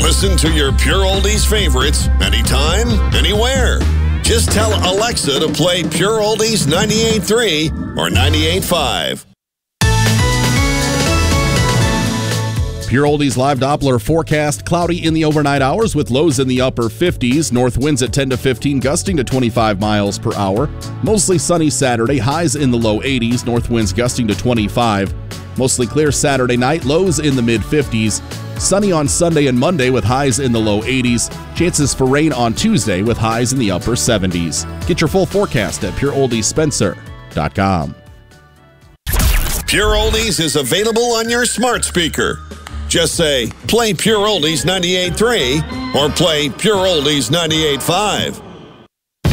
Listen to your Pure Oldies favorites anytime, anywhere. Just tell Alexa to play Pure Oldies 98.3 or 98.5. Pure Oldies live Doppler forecast. Cloudy in the overnight hours with lows in the upper 50s. North winds at 10 to 15, gusting to 25 miles per hour. Mostly sunny Saturday, highs in the low 80s. North winds gusting to 25. Mostly clear Saturday night, lows in the mid 50s. Sunny on Sunday and Monday with highs in the low 80s. Chances for rain on Tuesday with highs in the upper 70s. Get your full forecast at pureoldiespencer.com. Pure Oldies is available on your smart speaker. Just say, play Pure Oldies 98.3 or play Pure Oldies 98.5.